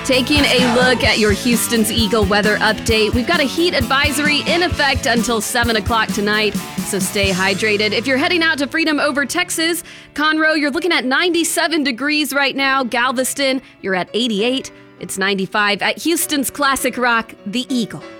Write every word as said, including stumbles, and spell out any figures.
Taking a look at your Houston's Eagle weather update. We've got a heat advisory in effect until seven o'clock tonight, so stay hydrated. If you're heading out to Freedom over Texas, Conroe, you're looking at ninety-seven degrees right now. Galveston, you're at eighty-eight. It's ninety-five at Houston's Classic Rock, the Eagle.